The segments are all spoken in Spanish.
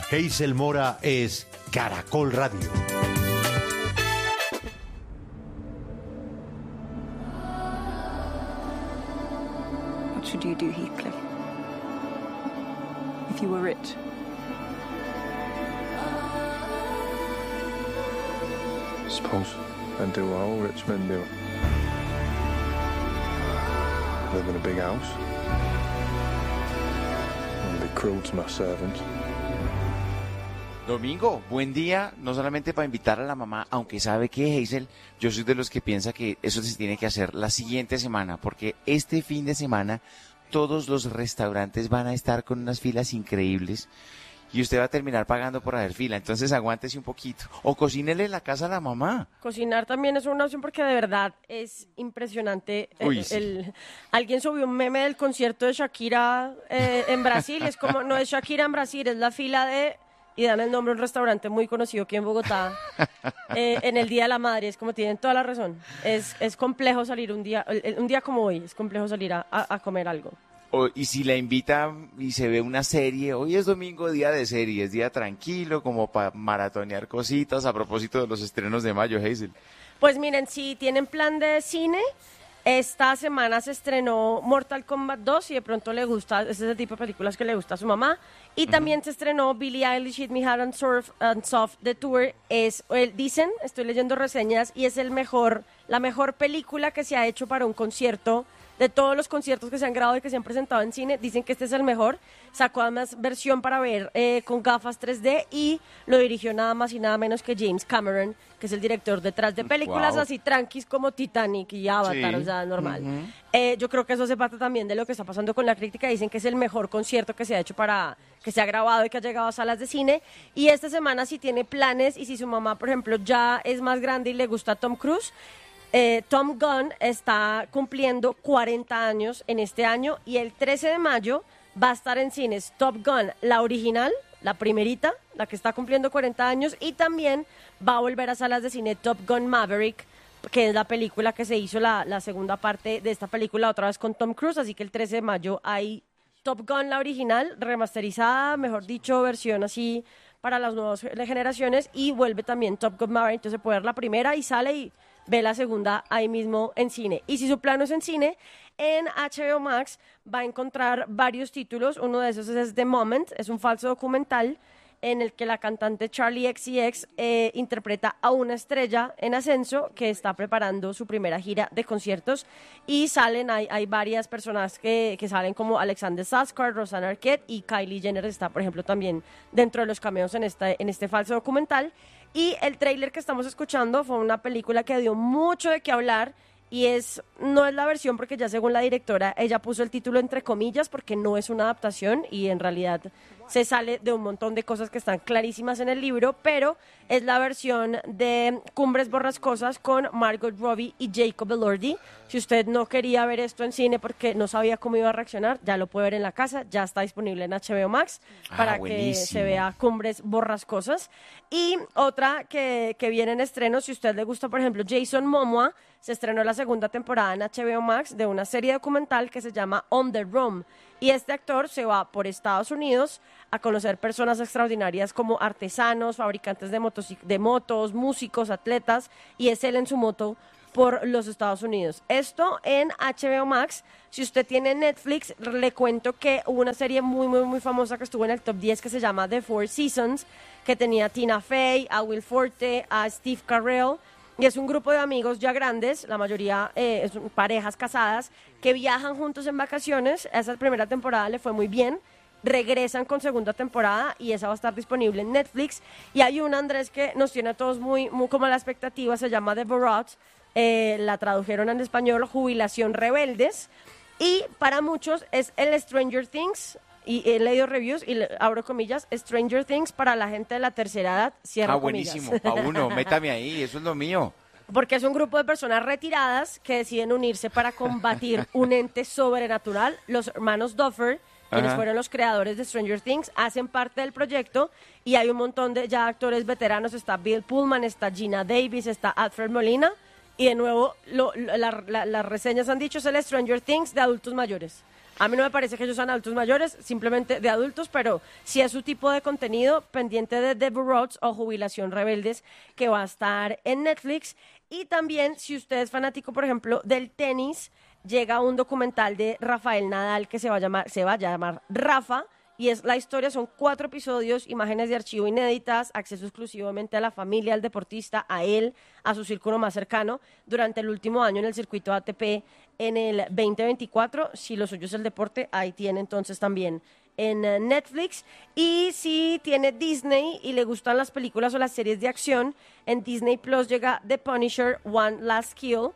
Hazel Mora es Caracol Radio. What should you do, Heathcliff? If you were rich? I suppose I'd do what all rich men do. Live in a big house. And be cruel to my servants. Domingo, buen día, no solamente para invitar a la mamá, aunque sabe que Hazel, yo soy de los que piensa que eso se tiene que hacer la siguiente semana, porque este fin de semana todos los restaurantes van a estar con unas filas increíbles y usted va a terminar pagando por hacer fila, entonces aguántese un poquito, o cocínele en la casa a la mamá. Cocinar también es una opción porque de verdad es impresionante. Alguien subió un meme del concierto de Shakira en Brasil, es como, no es Shakira en Brasil, es la fila de... Y dan el nombre de un restaurante muy conocido aquí en Bogotá, en el Día de la Madre. Es como tienen toda la razón. Es complejo salir un día como hoy, es complejo salir a comer algo. Y si la invita y se ve una serie, hoy es domingo, día de series, día tranquilo, como para maratonear cositas a propósito de los estrenos de mayo, Hazel. Pues miren, si tienen plan de cine... Esta semana se estrenó Mortal Kombat 2 y de pronto le gusta, es ese tipo de películas que le gusta a su mamá. Y también se estrenó Billie Eilish, Hit Me Hard and Soft, The Tour. Dicen, estoy leyendo reseñas, y es la mejor película que se ha hecho para un concierto. De todos los conciertos que se han grabado y que se han presentado en cine, dicen que este es el mejor. Sacó además versión para ver con gafas 3D y lo dirigió nada más y nada menos que James Cameron, que es el director detrás de películas así tranquis como Titanic y Avatar, o sea, normal. Yo creo que eso se parte también de lo que está pasando con la crítica. Dicen que es el mejor concierto que se ha hecho que se ha grabado y que ha llegado a salas de cine. Y esta semana si tiene planes y si su mamá, por ejemplo, ya es más grande y le gusta Tom Cruise, Tom Gunn está cumpliendo 40 años en este año y el 13 de mayo va a estar en cines Top Gun, la original, la primerita, la que está cumpliendo 40 años, y también va a volver a salas de cine Top Gun Maverick, que es la película que se hizo, la segunda parte de esta película, otra vez con Tom Cruise, así que el 13 de mayo hay Top Gun, la original, remasterizada, mejor dicho, versión así para las nuevas generaciones, y vuelve también Top Gun Maverick, entonces se puede ver la primera y sale y ve la segunda ahí mismo en cine. Y si su plano es en cine, en HBO Max va a encontrar varios títulos. Uno de esos es The Moment, es un falso documental en el que la cantante Charli XCX interpreta a una estrella en ascenso que está preparando su primera gira de conciertos, y hay varias personas que salen como Alexander Skarsgård, Rosanna Arquette, y Kylie Jenner está, por ejemplo, también dentro de los cameos en este falso documental. Y el tráiler que estamos escuchando fue una película que dio mucho de qué hablar, y no es la versión porque ya según la directora ella puso el título entre comillas porque no es una adaptación y en realidad se sale de un montón de cosas que están clarísimas en el libro, pero es la versión de Cumbres Borrascosas con Margot Robbie y Jacob Elordi. Si usted no quería ver esto en cine porque no sabía cómo iba a reaccionar, ya lo puede ver en la casa, ya está disponible en HBO Max para que se vea Cumbres Borrascosas. Y otra que viene en estreno, si a usted le gusta, por ejemplo, Jason Momoa, se estrenó la segunda temporada en HBO Max de una serie documental que se llama On the Run. Y este actor se va por Estados Unidos a conocer personas extraordinarias como artesanos, fabricantes de motos, músicos, atletas, y es él en su moto por los Estados Unidos. Esto en HBO Max. Si usted tiene Netflix, le cuento que hubo una serie muy, muy, muy famosa que estuvo en el top 10 que se llama The Four Seasons, que tenía a Tina Fey, a Will Forte, a Steve Carell. Y es un grupo de amigos ya grandes, la mayoría son parejas casadas, que viajan juntos en vacaciones. Esa primera temporada le fue muy bien. Regresan con segunda temporada y esa va a estar disponible en Netflix. Y hay una, Andrés, que nos tiene a todos muy, muy como a la expectativa, se llama The Borat. La tradujeron en español Jubilación Rebeldes. Y para muchos es el Stranger Things. Y he leído reviews y abro comillas, Stranger Things para la gente de la tercera edad, cierro comillas. Buenísimo, pa' uno, métame ahí, eso es lo mío. Porque es un grupo de personas retiradas que deciden unirse para combatir un ente sobrenatural. Los hermanos Duffer, quienes fueron los creadores de Stranger Things, hacen parte del proyecto, y hay un montón de ya actores veteranos. Está Bill Pullman, está Gina Davis, está Alfred Molina, y de nuevo las reseñas han dicho es el Stranger Things de adultos mayores. A mí no me parece que ellos sean adultos mayores, simplemente de adultos, pero si es su tipo de contenido, pendiente de Devil Roads o Jubilación Rebeldes, que va a estar en Netflix. Y también, si usted es fanático, por ejemplo, del tenis, llega un documental de Rafael Nadal que se va a llamar Rafa, y es la historia, son 4 episodios, imágenes de archivo inéditas, acceso exclusivamente a la familia, al deportista, a él, a su círculo más cercano, durante el último año en el circuito ATP en el 2024. Si lo suyo es el deporte, ahí tiene entonces también en Netflix. Y si tiene Disney y le gustan las películas o las series de acción, en Disney Plus llega The Punisher, One Last Kill.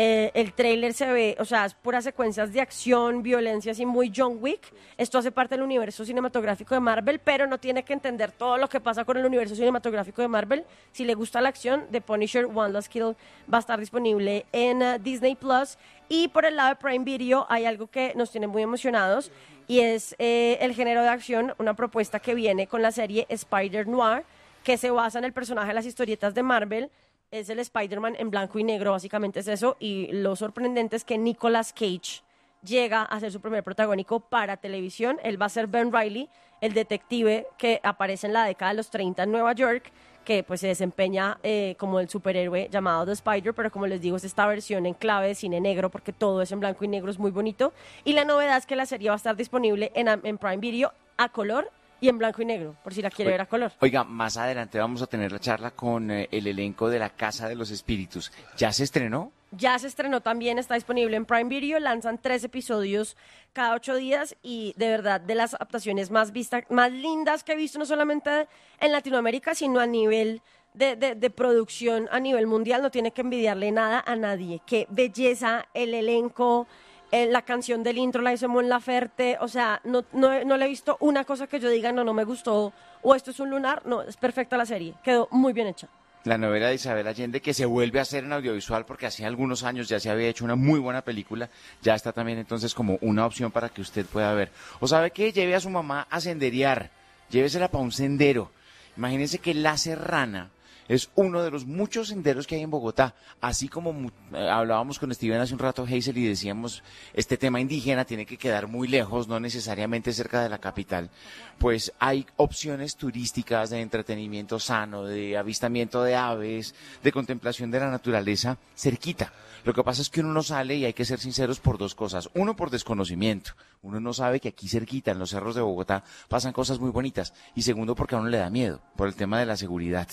El tráiler se ve, o sea, es puras secuencias de acción, violencia, así muy John Wick. Esto hace parte del universo cinematográfico de Marvel, pero no tiene que entender todo lo que pasa con el universo cinematográfico de Marvel. Si le gusta la acción, The Punisher, One Last Kill va a estar disponible en Disney Plus. Y por el lado de Prime Video hay algo que nos tiene muy emocionados, y es el género de acción, una propuesta que viene con la serie Spider-Noir, que se basa en el personaje de las historietas de Marvel. Es el Spider-Man en blanco y negro, básicamente es eso. Y lo sorprendente es que Nicolas Cage llega a ser su primer protagónico para televisión. Él va a ser Ben Reilly, el detective que aparece en la década de los 30 en Nueva York, que pues se desempeña como el superhéroe llamado The Spider, pero como les digo, es esta versión en clave de cine negro, porque todo es en blanco y negro, es muy bonito. Y la novedad es que la serie va a estar disponible en Prime Video a color y en blanco y negro, por si la quiere ver a color. Oiga, más adelante vamos a tener la charla con el elenco de La Casa de los Espíritus. ¿Ya se estrenó? Ya se estrenó también, está disponible en Prime Video, lanzan 3 episodios cada 8 días y de verdad de las adaptaciones más lindas que he visto, no solamente en Latinoamérica, sino a nivel de producción a nivel mundial. No tiene que envidiarle nada a nadie. Qué belleza, el elenco, la canción del intro la hizo Mon Laferte, o sea, no le he visto una cosa que yo diga, no me gustó, o esto es un lunar. No, es perfecta la serie, quedó muy bien hecha. La novela de Isabel Allende, que se vuelve a hacer en audiovisual porque hace algunos años ya se había hecho una muy buena película, ya está también entonces como una opción para que usted pueda ver. O sabe que lleve a su mamá a senderear, llévesela para un sendero. Imagínense que La Serrana es uno de los muchos senderos que hay en Bogotá. Así como hablábamos con Steven hace un rato, Hazel, y decíamos, este tema indígena tiene que quedar muy lejos, no necesariamente cerca de la capital. Pues hay opciones turísticas de entretenimiento sano, de avistamiento de aves, de contemplación de la naturaleza cerquita. Lo que pasa es que uno no sale, y hay que ser sinceros, por 2 cosas. Uno, por desconocimiento. Uno no sabe que aquí cerquita, en los cerros de Bogotá, pasan cosas muy bonitas. Y segundo, porque a uno le da miedo, por el tema de la seguridad.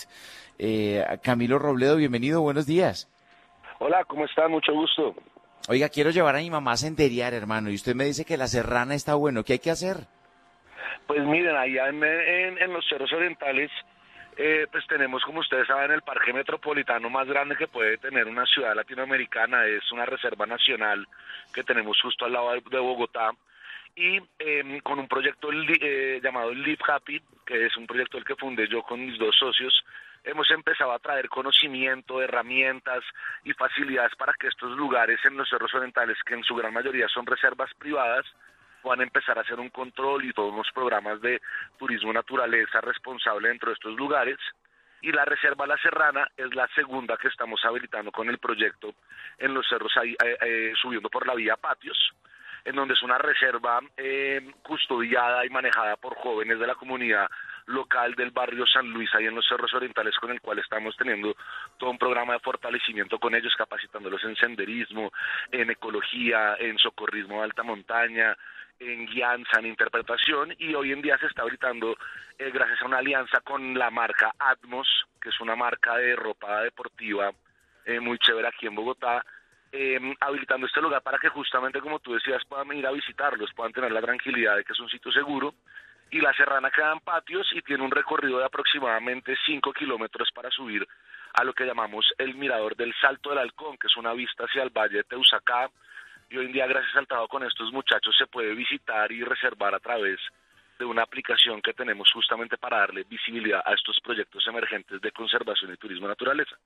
Camilo Robledo, bienvenido, buenos días. Hola, ¿cómo están? Mucho gusto. Oiga, quiero llevar a mi mamá a senderear, hermano, y usted me dice que La Serrana está bueno. ¿Qué hay que hacer? Pues miren, allá en los cerros orientales, pues tenemos, como ustedes saben, el parque metropolitano más grande que puede tener una ciudad latinoamericana. Es una reserva nacional que tenemos justo al lado de Bogotá, y con un proyecto llamado Live Happy, que es un proyecto el que fundé yo con mis 2 socios, hemos empezado a traer conocimiento, herramientas y facilidades para que estos lugares en los cerros orientales, que en su gran mayoría son reservas privadas, puedan empezar a hacer un control y todos los programas de turismo naturaleza responsable dentro de estos lugares. Y la Reserva La Serrana es la segunda que estamos habilitando con el proyecto en los cerros, subiendo por la vía Patios, en donde es una reserva custodiada y manejada por jóvenes de la comunidad local del barrio San Luis, ahí en los cerros orientales, con el cual estamos teniendo todo un programa de fortalecimiento con ellos, capacitándolos en senderismo, en ecología, en socorrismo de alta montaña, en guianza, en interpretación, y hoy en día se está habilitando, gracias a una alianza con la marca Atmos, que es una marca de ropa deportiva muy chévere aquí en Bogotá, habilitando este lugar para que justamente, como tú decías, puedan ir a visitarlos, puedan tener la tranquilidad de que es un sitio seguro. Y La Serrana queda en Patios y tiene un recorrido de aproximadamente 5 kilómetros para subir a lo que llamamos el Mirador del Salto del Halcón, que es una vista hacia el Valle de Teusaca. Y hoy en día, gracias al trabajo con estos muchachos, se puede visitar y reservar a través de una aplicación que tenemos justamente para darle visibilidad a estos proyectos emergentes de conservación y turismo naturaleza.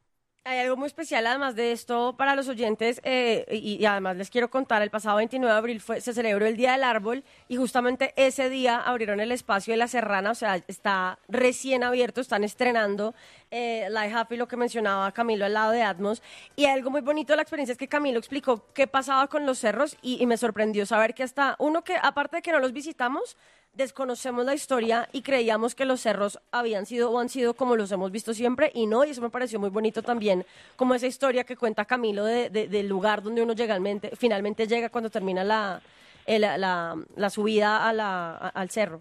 Hay algo muy especial además de esto para los oyentes y además les quiero contar, el pasado 29 de abril se celebró el Día del Árbol y justamente ese día abrieron el espacio de La Serrana, o sea, está recién abierto, están estrenando Light Happy, lo que mencionaba Camilo al lado de Atmos, y algo muy bonito de la experiencia es que Camilo explicó qué pasaba con los cerros y me sorprendió saber que hasta uno que, aparte de que no los visitamos, desconocemos la historia y creíamos que los cerros habían sido o han sido como los hemos visto siempre y no, y eso me pareció muy bonito también, como esa historia que cuenta Camilo del lugar donde uno finalmente llega cuando termina la subida al cerro.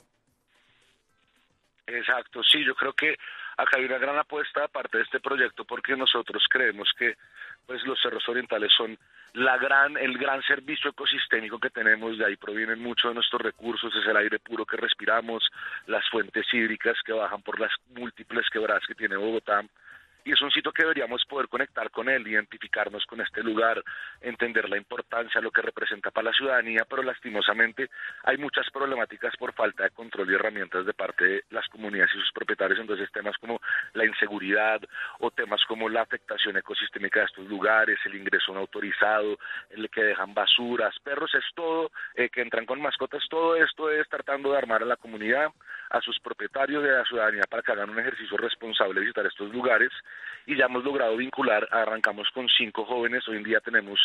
Exacto, sí, yo creo que acá hay una gran apuesta aparte de este proyecto porque nosotros creemos que pues los cerros orientales son el gran servicio ecosistémico que tenemos, de ahí provienen muchos de nuestros recursos, es el aire puro que respiramos, las fuentes hídricas que bajan por las múltiples quebradas que tiene Bogotá, y es un sitio que deberíamos poder conectar con él, identificarnos con este lugar, entender la importancia, lo que representa para la ciudadanía, pero lastimosamente hay muchas problemáticas por falta de control y herramientas de parte de las comunidades y sus propietarios, entonces temas como la inseguridad o temas como la afectación ecosistémica de estos lugares, el ingreso no autorizado, el que dejan basuras, perros, es todo, que entran con mascotas, todo esto es tratando de armar a la comunidad, a sus propietarios y a la ciudadanía para que hagan un ejercicio responsable de visitar estos lugares, y ya hemos logrado vincular, arrancamos con 5 jóvenes, hoy en día tenemos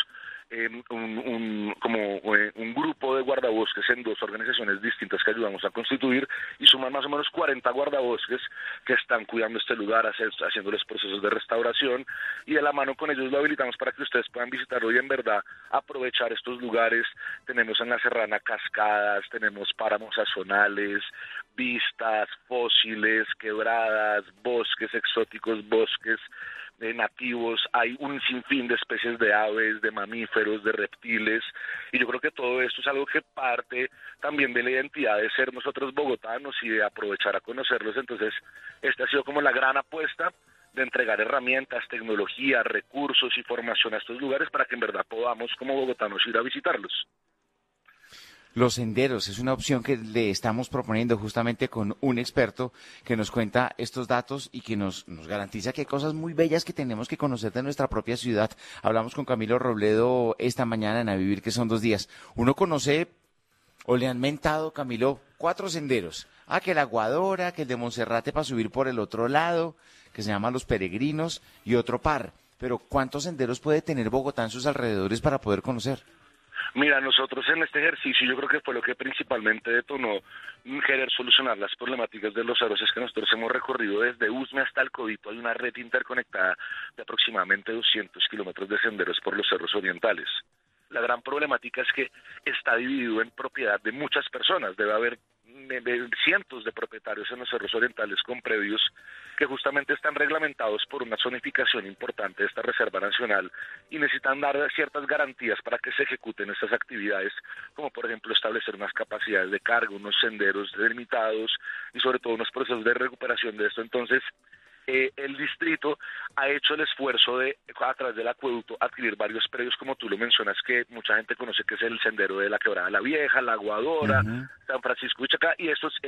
un grupo de guardabosques en 2 organizaciones distintas que ayudamos a constituir y suman más o menos 40 guardabosques que están cuidando este lugar, haciéndoles procesos de restauración, y de la mano con ellos lo habilitamos para que ustedes puedan visitarlo y en verdad aprovechar estos lugares. Tenemos en La Serrana cascadas, tenemos páramos sazonales, vistas, fósiles, quebradas, bosques exóticos, bosques nativos, hay un sinfín de especies de aves, de mamíferos, de reptiles, y yo creo que todo esto es algo que parte también de la identidad de ser nosotros bogotanos y de aprovechar a conocerlos. Entonces esta ha sido como la gran apuesta de entregar herramientas, tecnología, recursos y formación a estos lugares para que en verdad podamos como bogotanos ir a visitarlos. Los senderos es una opción que le estamos proponiendo justamente con un experto que nos cuenta estos datos y que nos garantiza que hay cosas muy bellas que tenemos que conocer de nuestra propia ciudad. Hablamos con Camilo Robledo esta mañana en A Vivir, que son 2 días. Uno conoce, o le han mentado, Camilo, 4 senderos. Que la Aguadora, que el de Monserrate para subir por el otro lado, que se llama Los Peregrinos, y otro par. Pero ¿cuántos senderos puede tener Bogotá en sus alrededores para poder conocer? Mira, nosotros en este ejercicio yo creo que fue lo que principalmente detonó querer solucionar las problemáticas de los cerros, es que nosotros hemos recorrido desde Usme hasta el Codito, hay una red interconectada de aproximadamente 200 kilómetros de senderos por los cerros orientales. La gran problemática es que está dividido en propiedad de muchas personas, debe haber cientos de propietarios en los cerros orientales con predios que justamente están reglamentados por una zonificación importante de esta Reserva Nacional y necesitan dar ciertas garantías para que se ejecuten estas actividades, como por ejemplo establecer unas capacidades de carga, unos senderos delimitados y sobre todo unos procesos de recuperación de esto. Entonces, el distrito ha hecho el esfuerzo de, a través del acueducto, adquirir varios predios, como tú lo mencionas, que mucha gente conoce, que es el sendero de la Quebrada la Vieja, la Aguadora, San Francisco de Chacá, y esos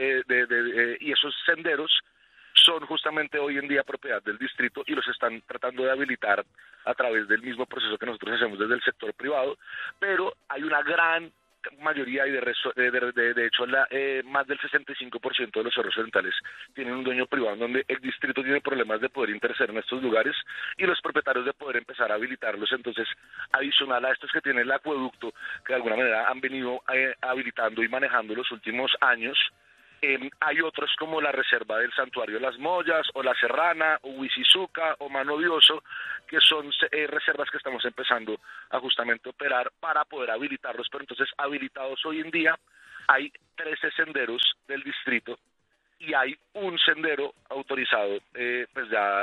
senderos son justamente hoy en día propiedad del distrito y los están tratando de habilitar a través del mismo proceso que nosotros hacemos desde el sector privado, pero hay una gran mayoría y de hecho más del 65% de los cerros orientales tienen un dueño privado, donde el distrito tiene problemas de poder interceder en estos lugares y los propietarios de poder empezar a habilitarlos. Entonces, adicional a estos que tiene el acueducto, que de alguna manera han venido habilitando y manejando los últimos años, hay otros como la Reserva del Santuario de las Mollas, o La Serrana, o Huizizuca, o Mano Dioso, que son reservas que estamos empezando a justamente operar para poder habilitarlos. Pero entonces, habilitados hoy en día, hay 13 senderos del distrito y hay un sendero autorizado, pues ya,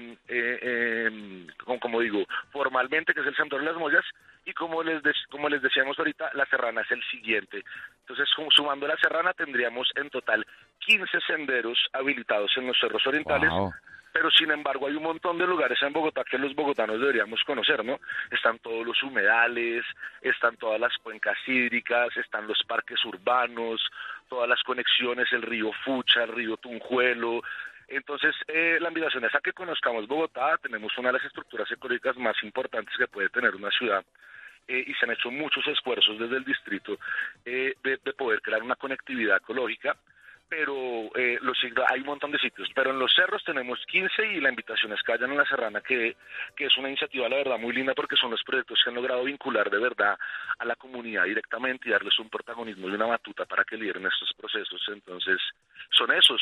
como digo, formalmente, que es el Santuario de las Mollas, y como les decíamos ahorita, La Serrana es el siguiente. Entonces, sumando La Serrana, tendríamos en total 15 senderos habilitados en los cerros orientales. Wow. Pero sin embargo hay un montón de lugares en Bogotá que los bogotanos deberíamos conocer, ¿no? Están todos los humedales, están todas las cuencas hídricas, están los parques urbanos, todas las conexiones, el río Fucha, el río Tunjuelo, Entonces, la invitación es a que conozcamos Bogotá. Tenemos una de las estructuras ecológicas más importantes que puede tener una ciudad. Y se han hecho muchos esfuerzos desde el distrito de poder crear una conectividad ecológica, pero hay un montón de sitios. Pero en los cerros tenemos 15 y la invitación es que vayan a La Serrana, que es una iniciativa, la verdad, muy linda, porque son los proyectos que han logrado vincular de verdad a la comunidad directamente y darles un protagonismo y una batuta para que lideren estos procesos. Entonces, son esos.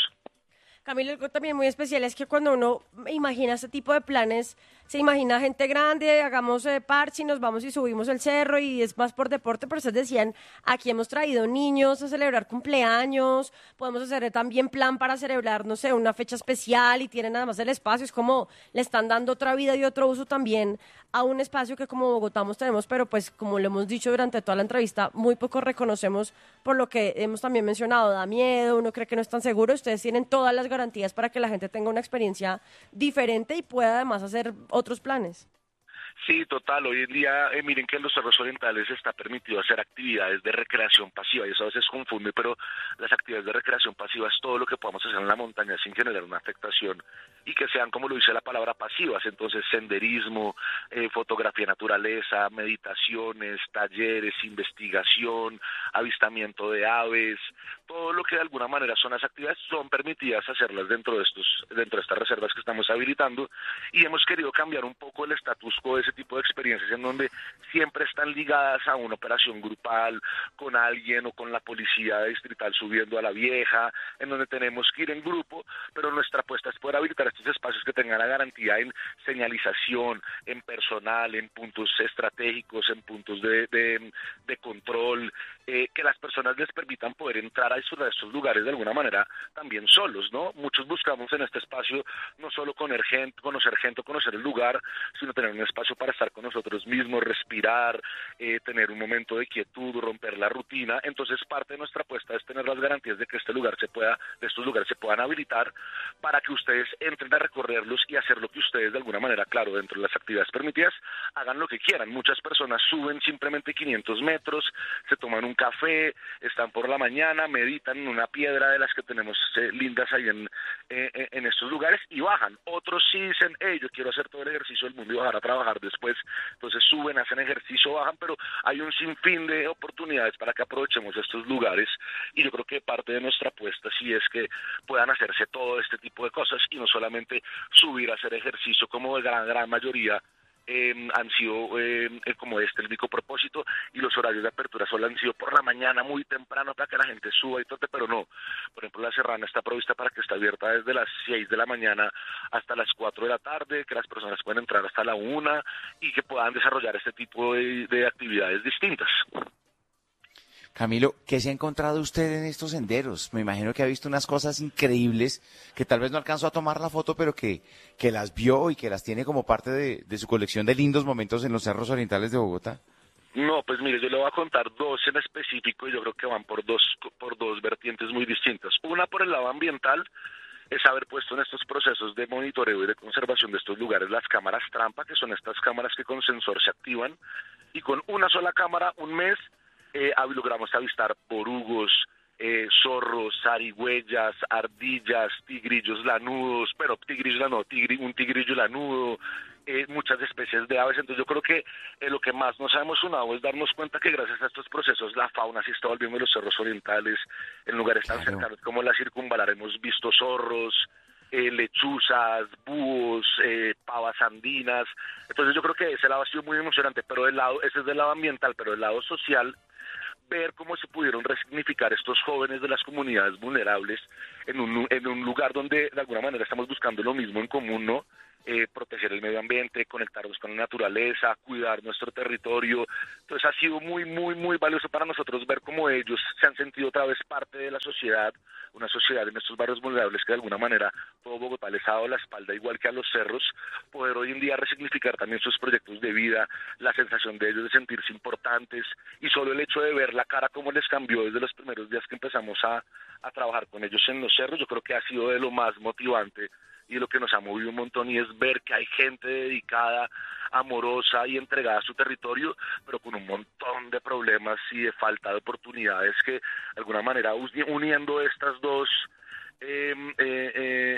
Camilo, algo también muy especial es que cuando uno imagina este tipo de planes, se imagina gente grande, hagamos parche y nos vamos y subimos el cerro y es más por deporte, pero ustedes decían, aquí hemos traído niños a celebrar cumpleaños, podemos hacer también plan para celebrar, no sé, una fecha especial y tienen además el espacio, es como le están dando otra vida y otro uso también a un espacio que como Bogotá tenemos, pero pues como lo hemos dicho durante toda la entrevista, muy poco reconocemos por lo que hemos también mencionado, da miedo, uno cree que no es tan seguro, ustedes tienen todas las garantías para que la gente tenga una experiencia diferente y pueda además hacer otros planes. Sí, total. Hoy en día, miren que en los cerros orientales está permitido hacer actividades de recreación pasiva, y eso a veces confunde, pero las actividades de recreación pasiva es todo lo que podamos hacer en la montaña sin generar una afectación y que sean, como lo dice la palabra, pasivas. Entonces, senderismo, fotografía de naturaleza, meditaciones, talleres, investigación, avistamiento de aves, todo lo que de alguna manera son las actividades son permitidas hacerlas dentro de estas reservas que estamos habilitando, y hemos querido cambiar un poco el status quo de ese tipo de experiencias en donde siempre están ligadas a una operación grupal con alguien o con la policía distrital subiendo a la vieja, en donde tenemos que ir en grupo, pero nuestra apuesta es poder habilitar estos espacios que tengan la garantía en señalización, en personal, en puntos estratégicos, en puntos de control, que las personas les permitan poder entrar a disfrutar de estos lugares de alguna manera también solos, ¿no? Muchos buscamos en este espacio no solo conocer gente, conocer el lugar, sino tener un espacio para estar con nosotros mismos, respirar, tener un momento de quietud, romper la rutina. Entonces, parte de nuestra apuesta es tener las garantías de que estos lugares se puedan habilitar para que ustedes entren a recorrerlos y hacer lo que ustedes de alguna manera, claro, dentro de las actividades permitidas, hagan lo que quieran. Muchas personas suben simplemente 500 metros, se toman un café, están por la mañana, meditan en una piedra de las que tenemos lindas ahí en estos lugares y bajan. Otros sí dicen, yo quiero hacer todo el ejercicio del mundo y bajar a trabajar después. Entonces suben, hacen ejercicio, bajan, pero hay un sinfín de oportunidades para que aprovechemos estos lugares, y yo creo que parte de nuestra apuesta sí es que puedan hacerse todo este tipo de cosas y no solamente subir a hacer ejercicio como de gran mayoría han sido como el único propósito, y los horarios de apertura solo han sido por la mañana muy temprano para que la gente suba y tote, pero no. Por ejemplo, La Serrana está provista para que esté abierta desde las 6 de la mañana hasta las 4 de la tarde, que las personas puedan entrar hasta la 1 y que puedan desarrollar este tipo de actividades distintas. Camilo, ¿qué se ha encontrado usted en estos senderos? Me imagino que ha visto unas cosas increíbles que tal vez no alcanzó a tomar la foto, pero que las vio y que las tiene como parte de su colección de lindos momentos en los cerros orientales de Bogotá. No, pues mire, yo le voy a contar dos en específico y yo creo que van por dos vertientes muy distintas. Una por el lado ambiental, es haber puesto en estos procesos de monitoreo y de conservación de estos lugares las cámaras trampa, que son estas cámaras que con sensor se activan, y con una sola cámara, un mes, logramos avistar borugos, zorros, zarigüeyas, ardillas, tigrillos lanudos, un tigrillo lanudo, muchas especies de aves. Entonces yo creo que lo que más nos ha emocionado es darnos cuenta que gracias a estos procesos la fauna se está volviendo en los cerros orientales, en lugares tan cercanos como la Circunvalar hemos visto zorros, lechuzas, búhos, pavas andinas. Entonces yo creo que ese lado ha sido muy emocionante, pero ese es del lado ambiental, pero del lado social, ver cómo se pudieron resignificar estos jóvenes de las comunidades vulnerables en un lugar donde de alguna manera estamos buscando lo mismo en común, ¿no? Proteger el medio ambiente, conectarnos con la naturaleza, cuidar nuestro territorio. Entonces ha sido muy, muy, muy valioso para nosotros ver cómo ellos se han sentido otra vez parte de la sociedad, una sociedad en estos barrios vulnerables que de alguna manera todo Bogotá les ha dado la espalda, igual que a los cerros, poder hoy en día resignificar también sus proyectos de vida, la sensación de ellos de sentirse importantes, y solo el hecho de ver la cara cómo les cambió desde los primeros días que empezamos a trabajar con ellos en los cerros, yo creo que ha sido de lo más motivante y lo que nos ha movido un montón, y es ver que hay gente dedicada, amorosa y entregada a su territorio, pero con un montón de problemas y de falta de oportunidades, que de alguna manera uniendo estas dos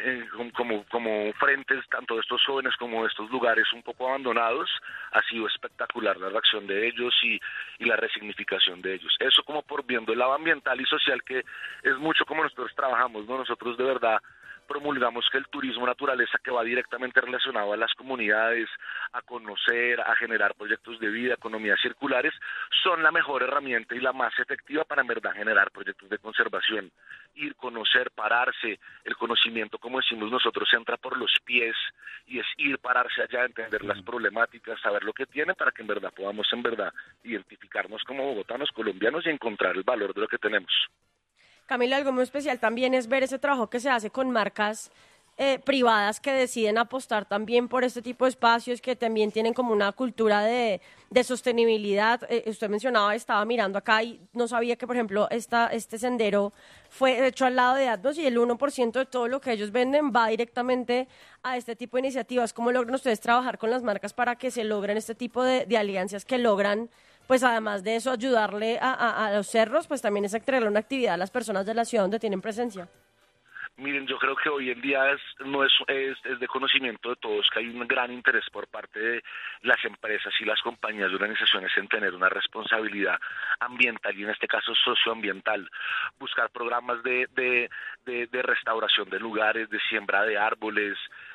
como frentes, tanto de estos jóvenes como de estos lugares un poco abandonados. Ha sido espectacular la reacción de ellos y la resignificación de ellos. Eso como por viendo el lado ambiental y social, que es mucho como nosotros trabajamos, ¿no? Nosotros de verdad promulgamos que el turismo naturaleza, que va directamente relacionado a las comunidades, a conocer, a generar proyectos de vida, economías circulares, son la mejor herramienta y la más efectiva para en verdad generar proyectos de conservación. Ir, conocer, pararse, el conocimiento, como decimos nosotros, entra por los pies, y es ir, pararse allá, entender las problemáticas, saber lo que tiene, para que en verdad podamos en verdad identificarnos como bogotanos, colombianos, y encontrar el valor de lo que tenemos. Camilo, algo muy especial también es ver ese trabajo que se hace con marcas privadas que deciden apostar también por este tipo de espacios, que también tienen como una cultura de sostenibilidad. Usted mencionaba, estaba mirando acá y no sabía que, por ejemplo, este sendero fue hecho al lado de Atmos, y el 1% de todo lo que ellos venden va directamente a este tipo de iniciativas. ¿Cómo logran ustedes trabajar con las marcas para que se logren este tipo de alianzas que logran, pues además de eso, ayudarle a los cerros, pues también es entregarle una actividad a las personas de la ciudad donde tienen presencia? Miren, yo creo que hoy en día es de conocimiento de todos que hay un gran interés por parte de las empresas y las compañías y organizaciones en tener una responsabilidad ambiental, y en este caso socioambiental. Buscar programas de restauración de lugares, de siembra de árboles,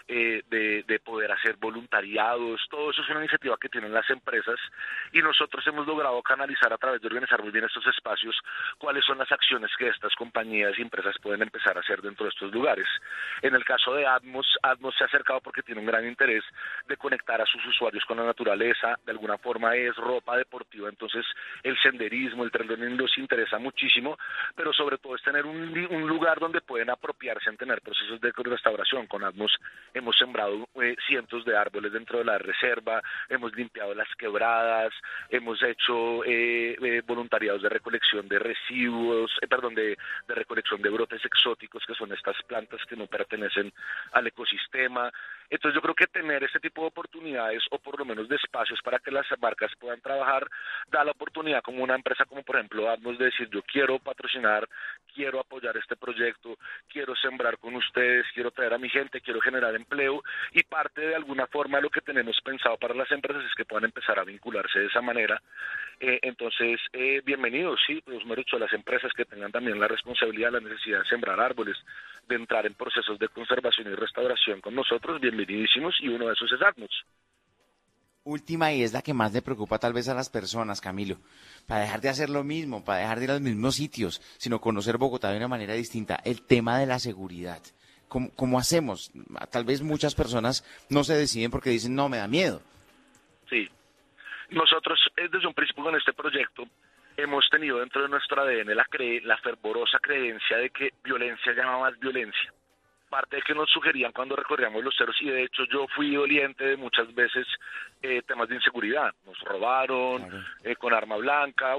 de poder hacer voluntariados. Todo eso es una iniciativa que tienen las empresas, y nosotros hemos logrado canalizar, a través de organizar muy bien estos espacios, cuáles son las acciones que estas compañías y empresas pueden empezar a hacer dentro de estos lugares. En el caso de Atmos se ha acercado porque tiene un gran interés de conectar a sus usuarios con la naturaleza. De alguna forma es ropa deportiva, entonces el senderismo, el trail running los interesa muchísimo, pero sobre todo es tener un lugar donde pueden apropiarse en tener procesos de restauración. Con Atmos hemos sembrado cientos de árboles dentro de la reserva, hemos limpiado las quebradas, hemos hecho voluntariados de recolección de residuos, de recolección de brotes exóticos, que son estas plantas que no pertenecen al ecosistema. Entonces yo creo que tener este tipo de oportunidades, o por lo menos de espacios para que las marcas puedan trabajar, da la oportunidad como una empresa como por ejemplo Atmos de decir: yo quiero patrocinar, quiero apoyar este proyecto, quiero sembrar con ustedes, quiero traer a mi gente, quiero generar empleo, y parte de alguna forma de lo que tenemos pensado para las empresas es que puedan empezar a vincularse de esa manera. Entonces, bienvenidos, sí, pues me he dicho, a las empresas que tengan también la responsabilidad, la necesidad de sembrar árboles, de entrar en procesos de conservación y restauración con nosotros, bienvenidísimos, y uno de esos es Atmos. Última, y es la que más le preocupa tal vez a las personas, Camilo, para dejar de hacer lo mismo, para dejar de ir a los mismos sitios, sino conocer Bogotá de una manera distinta, el tema de la seguridad. ¿Cómo hacemos? Tal vez muchas personas no se deciden porque dicen: no, me da miedo. Sí. Nosotros, desde un principio con este proyecto, hemos tenido dentro de nuestro ADN la fervorosa creencia de que violencia llama más violencia. Parte de que nos sugerían cuando recorríamos los cerros, y de hecho yo fui doliente de muchas veces temas de inseguridad. Nos robaron, claro, con arma blanca,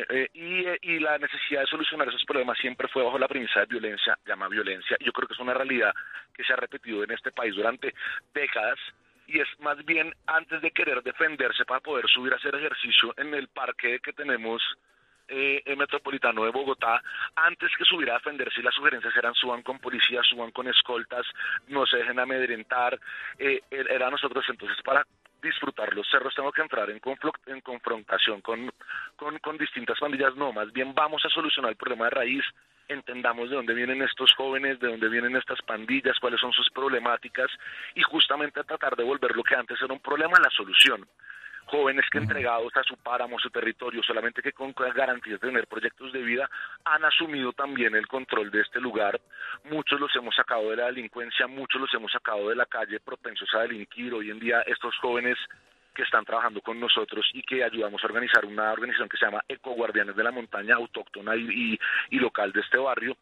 y la necesidad de solucionar esos problemas siempre fue bajo la premisa de violencia llama violencia. Y yo creo que es una realidad que se ha repetido en este país durante décadas, y es más bien antes de querer defenderse para poder subir a hacer ejercicio en el parque que tenemos metropolitano de Bogotá, antes que subir a defenderse, y las sugerencias eran: suban con policía, suban con escoltas, no se dejen amedrentar. Era nosotros entonces, para disfrutar los cerros tengo que entrar en confrontación con distintas pandillas. No, más bien vamos a solucionar el problema de raíz, entendamos de dónde vienen estos jóvenes, de dónde vienen estas pandillas, cuáles son sus problemáticas, y justamente a tratar de volver lo que antes era un problema a la solución. Jóvenes que, entregados a su páramo, a su territorio, solamente que con garantías de tener proyectos de vida, han asumido también el control de este lugar. Muchos los hemos sacado de la delincuencia, muchos los hemos sacado de la calle propensos a delinquir. Hoy en día estos jóvenes que están trabajando con nosotros y que ayudamos a organizar una organización que se llama Ecoguardianes de la Montaña, autóctona y local de este barrio,